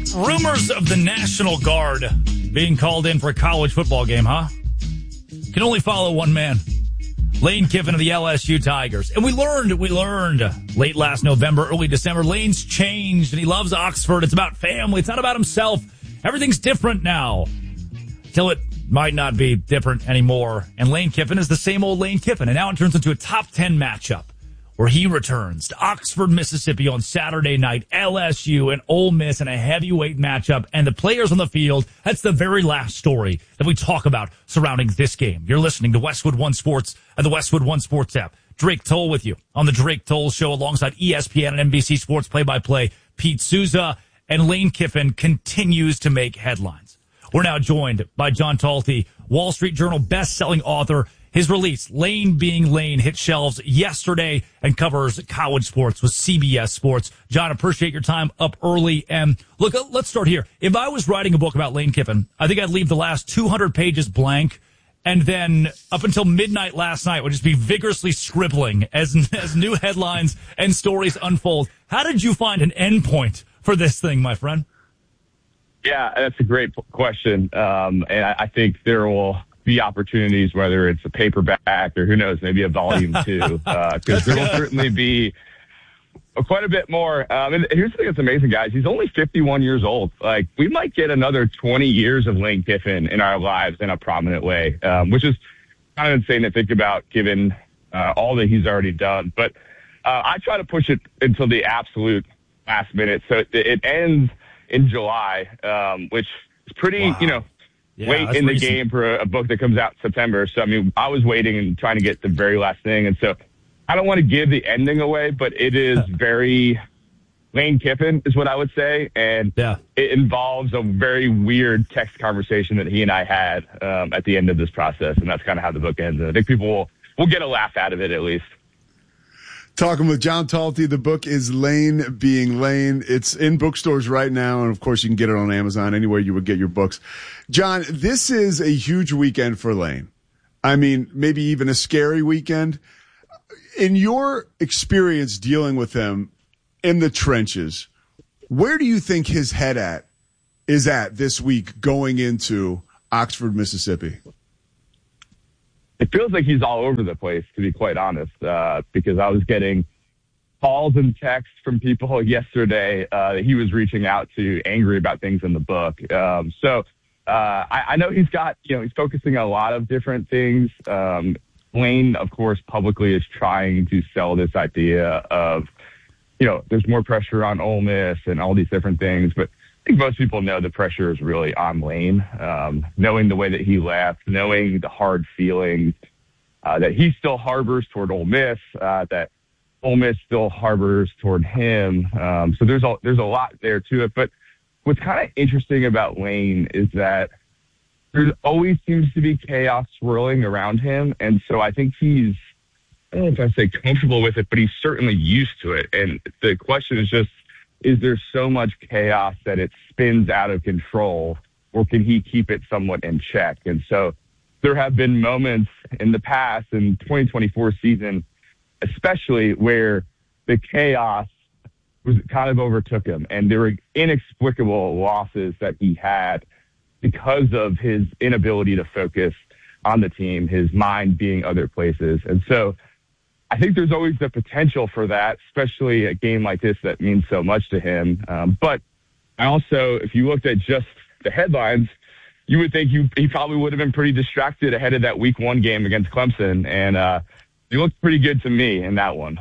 Rumors of the National Guard being called in for a college football game, huh? Can only follow one man. Lane Kiffin of the LSU Tigers. And we learned late last November, early December, Lane's changed and he loves Oxford. It's about family. It's not about himself. Everything's different now. Till it might not be different anymore. And Lane Kiffin is the same old Lane Kiffin. And now it turns into a top 10 matchup where he returns to Oxford, Mississippi on Saturday night. LSU and Ole Miss in a heavyweight matchup. And the players on the field, that's the very last story that we talk about surrounding this game. You're listening to Westwood One Sports and the Westwood One Sports app. Drake Toll with you on the Drake Toll Show alongside ESPN and NBC Sports play-by-play Pete Souza. And Lane Kiffin continues to make headlines. We're now joined by John Talty, Wall Street Journal best-selling author. His release, Lane Being Lane, hit shelves yesterday and covers college sports with CBS Sports. John, appreciate your time up early. And look, let's start here. If I was writing a book about Lane Kiffin, I think I'd leave the last 200 pages blank. And then up until midnight last night would just be vigorously scribbling as new headlines and stories unfold. How did you find an endpoint for this thing, my friend? Yeah, that's a great question. And I think there will be opportunities, whether it's a paperback or who knows, maybe a volume 2, because there will certainly be quite a bit more. And here's the thing that's amazing, guys. He's only 51 years old. Like, we might get another 20 years of Lane Kiffin in our lives in a prominent way, which is kind of insane to think about given all that he's already done. But I try to push it until the absolute last minute. So it ends in July, which is pretty, Wow. Wait in the game for a book that comes out in September. So, I mean, I was waiting and trying to get the very last thing. And so I don't want to give the ending away, but it is very Lane Kiffin is what I would say. And it involves a very weird text conversation that he and I had at the end of this process. And that's kind of how the book ends. And I think people will get a laugh out of it at least. Talking with John Talty. The book is Lane Being Lane. It's in bookstores right now, and of course you can get it on Amazon, anywhere you would get your books. John, this is a huge weekend for Lane. I mean, maybe even a scary weekend. In your experience dealing with him in the trenches, where do you think his head is at this week going into Oxford, Mississippi? It feels like he's all over the place, to be quite honest, because I was getting calls and texts from people yesterday that he was reaching out to, angry about things in the book. So I know he's got, he's focusing on a lot of different things. Lane, of course, publicly is trying to sell this idea of, there's more pressure on Ole Miss and all these different things. But I think most people know the pressure is really on Lane, knowing the way that he left, knowing the hard feelings that he still harbors toward Ole Miss, that Ole Miss still harbors toward him. So there's a lot there to it. But what's kind of interesting about Lane is that there always seems to be chaos swirling around him. And so I think he's, I don't know if I say comfortable with it, but he's certainly used to it. And the question is just, is there so much chaos that it spins out of control, or can he keep it somewhat in check? And so there have been moments in the past, in 2024 season, especially, where the chaos was kind of overtook him, and there were inexplicable losses that he had because of his inability to focus on the team, his mind being other places. And so I think there's always the potential for that, especially a game like this that means so much to him. But I also, if you looked at just the headlines, you would think he probably would have been pretty distracted ahead of that week 1 game against Clemson. And he looked pretty good to me in that one.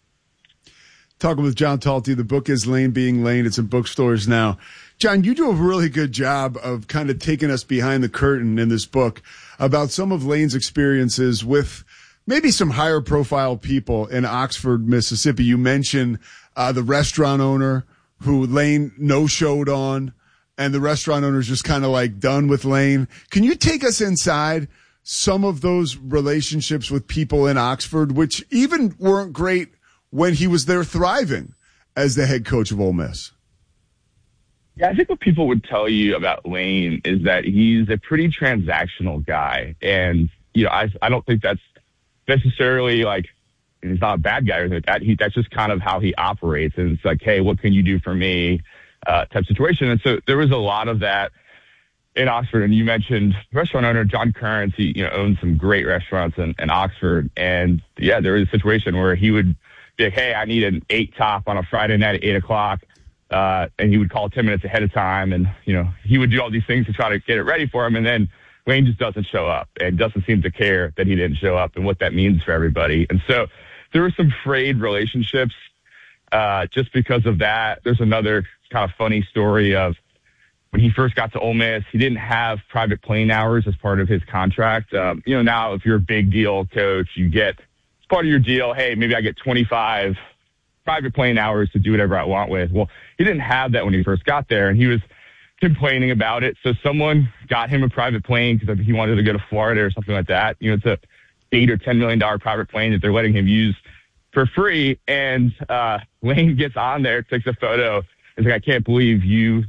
Talking with John Talty. The book is Lane Being Lane. It's in bookstores now. John, you do a really good job of kind of taking us behind the curtain in this book about some of Lane's experiences with maybe some higher profile people in Oxford, Mississippi. You mentioned the restaurant owner who Lane no-showed on, and the restaurant owner's just kind of like done with Lane. Can you take us inside some of those relationships with people in Oxford, which even weren't great when he was there thriving as the head coach of Ole Miss? Yeah, I think what people would tell you about Lane is that he's a pretty transactional guy. And, I don't think that's necessarily like, he's not a bad guy or anything like that. That's just kind of how he operates. And it's like, hey, what can you do for me? type situation. And so there was a lot of that in Oxford. And you mentioned restaurant owner John Kearns. He owns some great restaurants in Oxford. And yeah, there was a situation where he would be like, hey, I need an 8 top on a Friday night at 8 o'clock. And he would call 10 minutes ahead of time. And, he would do all these things to try to get it ready for him. And then Lane just doesn't show up and doesn't seem to care that he didn't show up and what that means for everybody. And so there were some frayed relationships just because of that. There's another kind of funny story of when he first got to Ole Miss, he didn't have private plane hours as part of his contract. Now if you're a big deal coach, you get, it's part of your deal. Hey, maybe I get 25 private plane hours to do whatever I want with. Well, he didn't have that when he first got there, and he was complaining about it. So someone got him a private plane because he wanted to go to Florida or something like that. It's a $8 or $10 million private plane that they're letting him use for free. And Lane gets on there, takes a photo. He's like, I can't believe you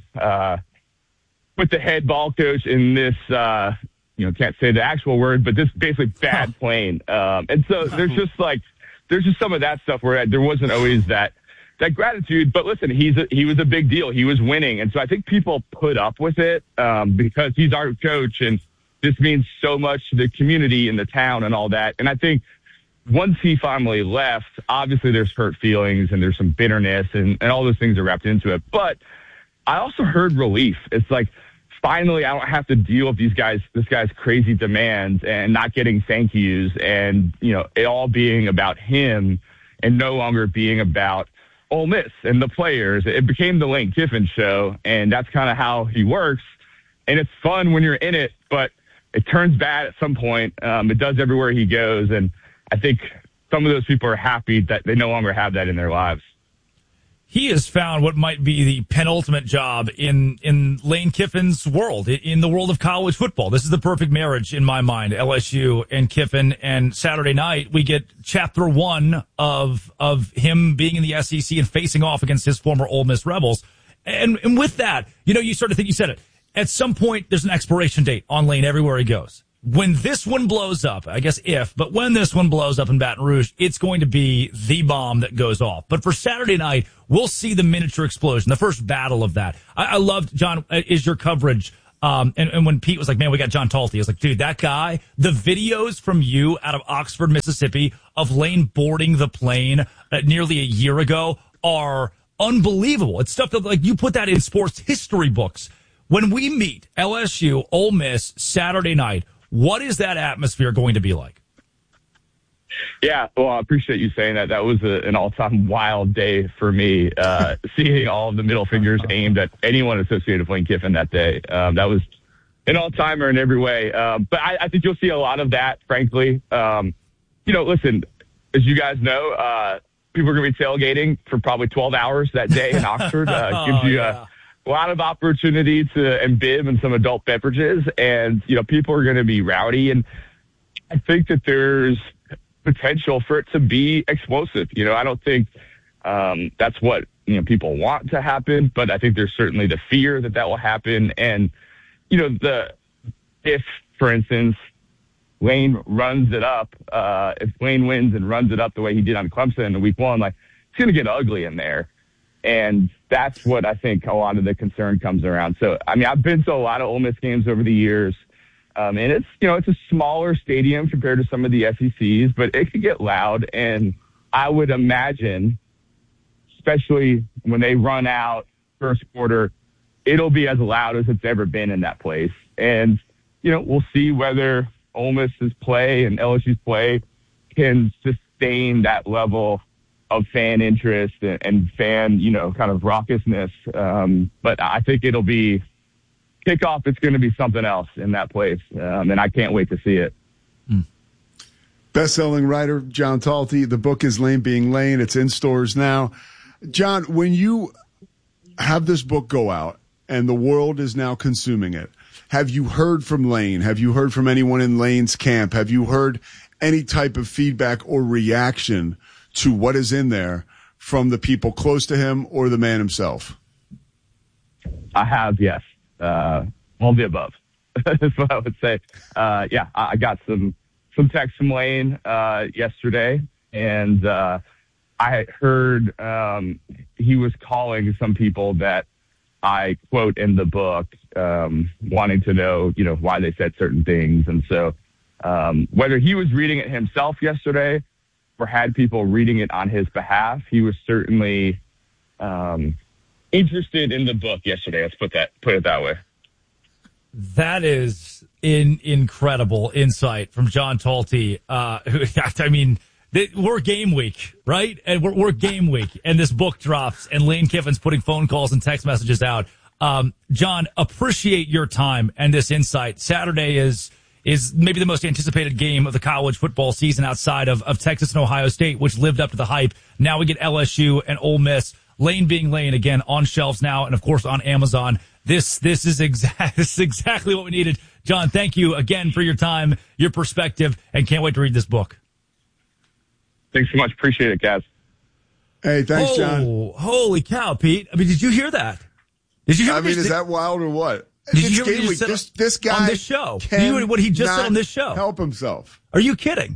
put the head ball coach in this, can't say the actual word, but this basically bad plane. And so there's just some of that stuff where there wasn't always that gratitude. But listen, he was a big deal. He was winning. And so I think people put up with it because he's our coach and this means so much to the community and the town and all that. And I think once he finally left, obviously there's hurt feelings and there's some bitterness and all those things are wrapped into it. But I also heard relief. It's like, finally, I don't have to deal with this guy's crazy demands and not getting thank yous and, it all being about him and no longer being about Ole Miss and the players. It became the Lane Kiffin show, and that's kind of how he works. And it's fun when you're in it, but it turns bad at some point. It does everywhere he goes, and I think some of those people are happy that they no longer have that in their lives. He has found what might be the penultimate job in Lane Kiffin's world, in the world of college football. This is the perfect marriage in my mind, LSU and Kiffin. And Saturday night, we get chapter 1 of him being in the SEC and facing off against his former Ole Miss Rebels. And with that, you sort of think, you said it, at some point there's an expiration date on Lane everywhere he goes. When this one blows up, I guess but when this one blows up in Baton Rouge, it's going to be the bomb that goes off. But for Saturday night, we'll see the miniature explosion, the first battle of that. I loved, John, is your coverage. And when Pete was like, man, we got John Talty, I was like, dude, that guy, the videos from you out of Oxford, Mississippi of Lane boarding the plane nearly a year ago are unbelievable. It's stuff that you put that in sports history books. When we meet LSU, Ole Miss, Saturday night, what is that atmosphere going to be like? Yeah, well, I appreciate you saying that. That was an all-time wild day for me, seeing all of the middle fingers aimed at anyone associated with Lane Kiffin that day. That was an all-timer in every way. But I think you'll see a lot of that, frankly. Listen, as you guys know, people are going to be tailgating for probably 12 hours that day in Oxford. Gives you a lot of opportunity to imbibe in some adult beverages, and people are going to be rowdy, and I think that there's potential for it to be explosive. I don't think that's what people want to happen, but I think there's certainly the fear that will happen. And if for instance Lane runs it up, if Lane wins and runs it up the way he did on Clemson in week 1, it's going to get ugly in there. And that's what I think a lot of the concern comes around. So, I've been to a lot of Ole Miss games over the years. And it's, it's a smaller stadium compared to some of the SECs, but it could get loud. And I would imagine, especially when they run out first quarter, it'll be as loud as it's ever been in that place. And, we'll see whether Ole Miss's play and LSU's play can sustain that level of fan interest and fan, kind of raucousness. But I think it'll be kickoff. It's going to be something else in that place. And I can't wait to see it. Best-selling writer, John Talty. The book is Lane Being Lane. It's in stores now. John, when you have this book go out and the world is now consuming it, have you heard from Lane? Have you heard from anyone in Lane's camp? Have you heard any type of feedback or reaction to what is in there from the people close to him or the man himself? I have, yes. All the above. That's what I would say. I got some texts from Lane yesterday, and I heard he was calling some people that I quote in the book, wanting to know, why they said certain things. And so whether he was reading it himself yesterday or had people reading it on his behalf, he was certainly interested in the book yesterday. Let's put it that way. That is incredible insight from John Talty. We're game week, right? And we're game week, and this book drops, and Lane Kiffin's putting phone calls and text messages out. John, appreciate your time and this insight. Saturday is maybe the most anticipated game of the college football season outside of Texas and Ohio State, which lived up to the hype. Now we get LSU and Ole Miss. Lane being Lane, again, on shelves now, and of course on Amazon. This is exactly what we needed. John, thank you again for your time, your perspective, and can't wait to read this book. Thanks so much. Appreciate it, guys. Hey, thanks, John. Holy cow, Pete. Did you hear that? Did you hear is that wild or what? Did you hear what he said this guy on this show? What he just said on this show? Help himself. Are you kidding?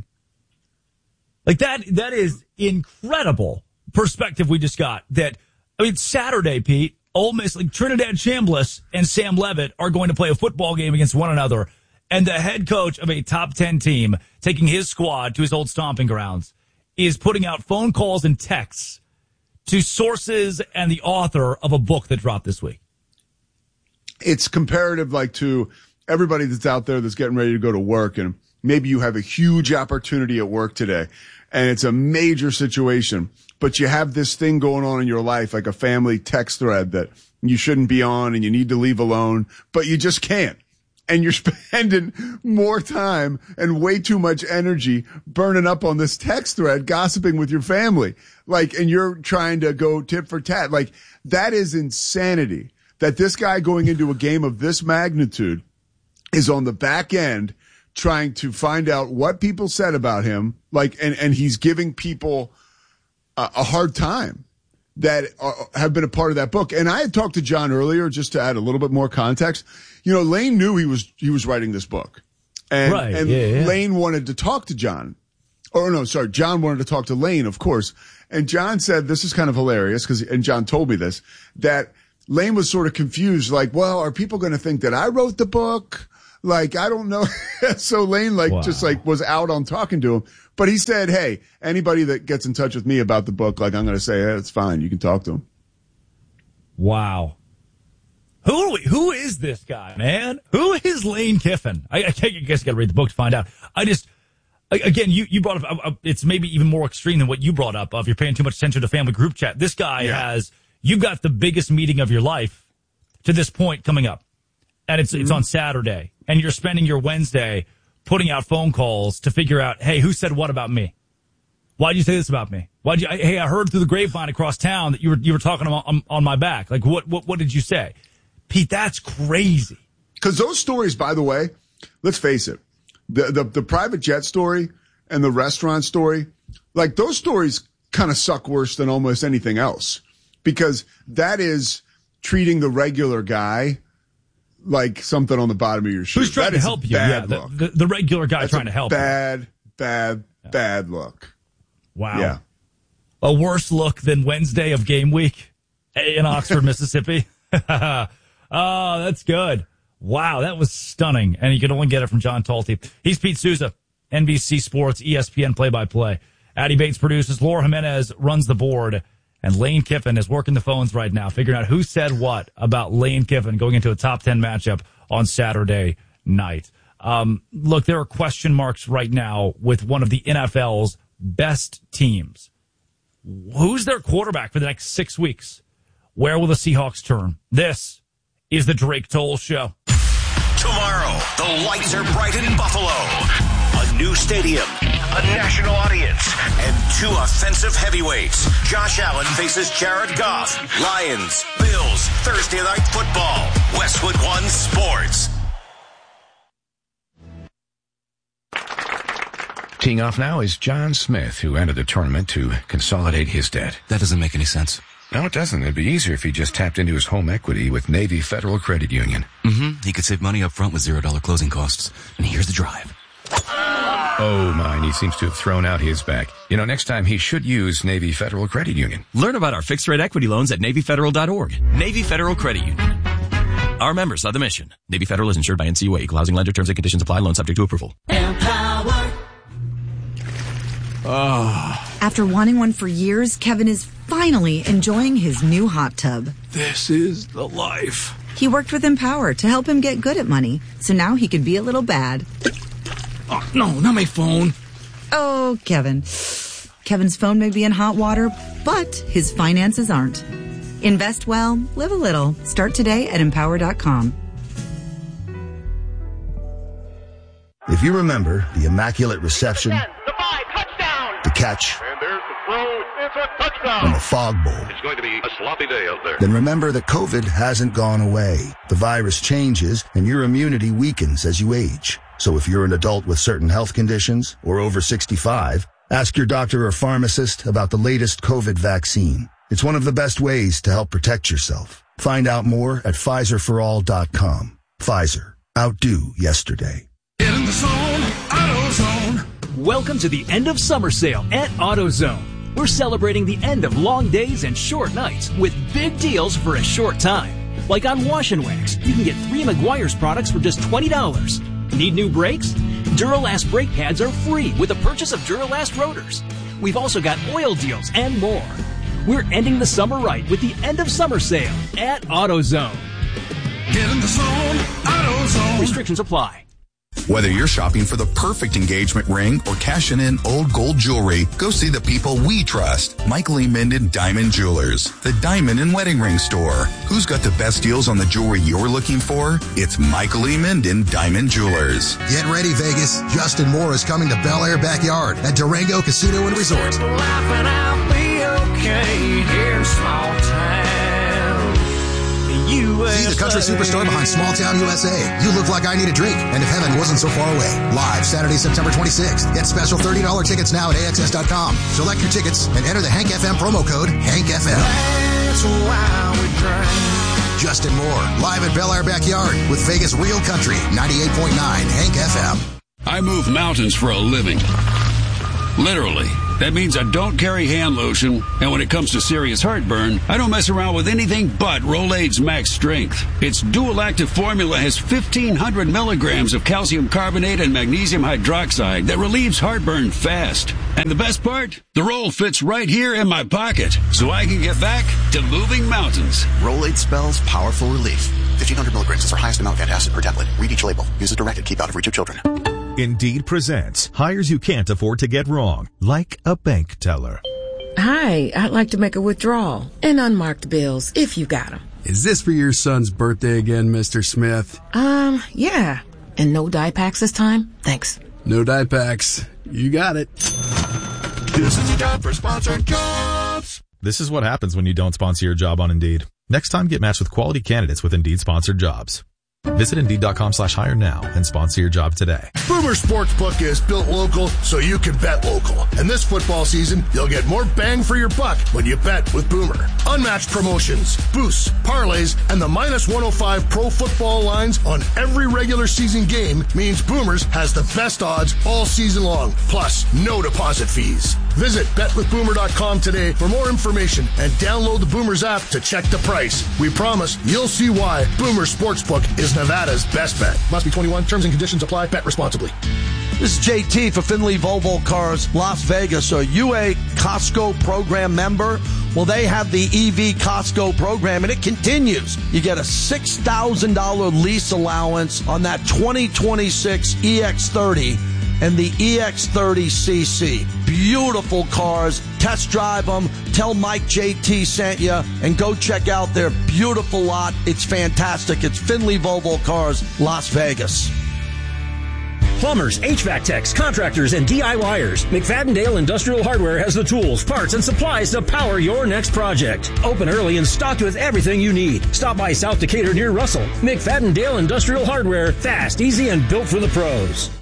That is incredible perspective we just got. Saturday, Pete, Ole Miss, Trinidad Chambliss and Sam Levitt are going to play a football game against one another. And the head coach of a top 10 team, taking his squad to his old stomping grounds, is putting out phone calls and texts to sources and the author of a book that dropped this week. It's comparative, to everybody that's out there that's getting ready to go to work, and maybe you have a huge opportunity at work today, and it's a major situation, but you have this thing going on in your life, like a family text thread that you shouldn't be on and you need to leave alone, but you just can't. And you're spending more time and way too much energy burning up on this text thread, gossiping with your family. And you're trying to go tit for tat. That is insanity that this guy going into a game of this magnitude is on the back end trying to find out what people said about him. And he's giving people a hard time that have been a part of that book. And I had talked to John earlier, just to add a little bit more context. Lane knew he was writing this book, and Lane wanted to talk to John. John wanted to talk to Lane, of course. And John said, this is kind of hilarious and John told me this, that Lane was sort of confused, are people going to think that I wrote the book? I don't know. So Lane was out on talking to him. But he said, hey, anybody that gets in touch with me about the book, I'm going to say, hey, it's fine. You can talk to him. Wow. Who is this guy, man? Who is Lane Kiffin? I guess you got to read the book to find out. Again, you brought up, it's maybe even more extreme than what you brought up if you're paying too much attention to family group chat. This guy you've got the biggest meeting of your life to this point coming up. And it's on Saturday. And you're spending your Wednesday putting out phone calls to figure out, hey, who said what about me? Why'd you say this about me? I heard through the grapevine across town that you were talking on my back. What did you say? Pete, that's crazy. Because those stories, by the way, let's face it, the private jet story and the restaurant story, those stories kind of suck worse than almost anything else, because that is treating the regular guy like something on the bottom of your shoe. Who's trying to help you? Yeah, the regular guy trying to help you. Bad look. Wow. Yeah. A worse look than Wednesday of game week in Oxford, Mississippi. Oh, that's good. Wow, that was stunning. And you can only get it from John Talty. He's Pete Souza, NBC Sports, ESPN play-by-play. Addie Bates produces. Laura Jimenez runs the board. And Lane Kiffin is working the phones right now, figuring out who said what about Lane Kiffin going into a top 10 matchup on Saturday night. Look, there are question marks right now with one of the NFL's best teams. Who's their quarterback for the next 6 weeks? Where will the Seahawks turn? This is the Drake Toll Show. Tomorrow, the lights are bright in Buffalo. A new stadium, a national audience, and two offensive heavyweights. Josh Allen faces Jared Goff. Lions, Bills, Thursday Night Football. Westwood One Sports. Teeing off now is John Smith, who entered the tournament to consolidate his debt. That doesn't make any sense. No, it doesn't. It'd be easier if he just tapped into his home equity with Navy Federal Credit Union. He could save money up front with $0 closing costs. And here's the drive. Oh, mine. He seems to have thrown out his back. Next time he should use Navy Federal Credit Union. Learn about our fixed-rate equity loans at NavyFederal.org. Navy Federal Credit Union. Our members are the mission. Navy Federal is insured by NCUA. Equal housing lender. Terms and conditions apply. Loan subject to approval. Empower. After wanting one for years, Kevin is finally enjoying his new hot tub. This is the life. He worked with Empower to help him get good at money, so now he could be a little bad. Oh, no, not my phone. Oh, Kevin. Kevin's phone may be in hot water, but his finances aren't. Invest well, live a little. Start today at Empower.com. If you remember the immaculate reception, the catch, and there's the throw. It's a touchdown. and the fog bowl, It's going to be a sloppy day out there. then remember that COVID hasn't gone away. The virus changes and your immunity weakens as you age. So if you're an adult with certain health conditions or over 65, ask your doctor or pharmacist about the latest COVID vaccine. It's one of the best ways to help protect yourself. Find out more at PfizerForAll.com. Pfizer. Outdo yesterday. Get in the zone, AutoZone. Welcome to the end of summer sale at AutoZone. We're celebrating the end of long days and short nights with big deals for a short time. Like on Wash and Wax, you can get 3 Meguiar's products for just $20. Need new brakes? Duralast brake pads are free with the purchase of Duralast rotors. We've also got oil deals and more. We're ending the summer right with the end of summer sale at AutoZone. Get in the zone, AutoZone. Restrictions apply. Whether you're shopping for the perfect engagement ring or cashing in old gold jewelry, go see the people we trust. Michael E. Minden Diamond Jewelers, the diamond and wedding ring store. Who's got the best deals on the jewelry you're looking for? It's Michael E. Minden Diamond Jewelers. Get ready, Vegas. Justin Moore is coming to Bel Air Backyard at Durango Casino and Resort. See the country superstar behind Small Town USA. You Look Like I Need a Drink, and If Heaven Wasn't So Far Away. Live Saturday, September 26th. Get special $30 tickets now at AXS.com. Select your tickets and enter the Hank FM promo code HankFM. That's why we drink. Justin Moore, live at Bel Air Backyard with Vegas Real Country, 98.9 Hank FM. I move mountains for a living. Literally. That means I don't carry hand lotion, and when it comes to serious heartburn, I don't mess around with anything but Rolaids Max Strength. Its dual-active formula has 1,500 milligrams of calcium carbonate and magnesium hydroxide that relieves heartburn fast. And the best part? The roll fits right here in my pocket, so I can get back to moving mountains. Rolaids spells powerful relief. 1,500 milligrams is our highest amount of antacid per tablet. Read each label. Use as directed. Keep out of reach of children. Indeed presents hires you can't afford to get wrong, like a bank teller. Hi, I'd like to make a withdrawal and unmarked bills, if you got them. Is this for your son's birthday again, Mr. Smith? Yeah. And no dye packs this time? Thanks. No dye packs. You got it. This is a job for sponsored jobs. This is what happens when you don't sponsor your job on Indeed. Next time, get matched with quality candidates with Indeed sponsored jobs. Visit Indeed.com/hire now and sponsor your job today. Boomer Sportsbook is built local so you can bet local. And this football season, you'll get more bang for your buck when you bet with Boomer. Unmatched promotions, boosts, parlays, and the -105 pro football lines on every regular season game means Boomers has the best odds all season long, plus no deposit fees. Visit betwithboomer.com today for more information and download the Boomers app to check the price. We promise you'll see why Boomer Sportsbook is Nevada's best bet. Must be 21. Terms and conditions apply. Bet responsibly. This is JT for Finley Volvo Cars, Las Vegas. Are you a Costco program member? Well, they have the EV Costco program, and it continues. You get a $6,000 lease allowance on that 2026 EX30 and the EX30cc. Beautiful cars. Test drive them. Tell Mike JT sent you, and go check out their beautiful lot. It's fantastic. It's Finley Volvo Cars, Las Vegas. Plumbers, HVAC techs, contractors, and DIYers. McFadden-Dale Industrial Hardware has the tools, parts, and supplies to power your next project. Open early and stocked with everything you need. Stop by South Decatur near Russell. McFadden-Dale Industrial Hardware. Fast, easy, and built for the pros.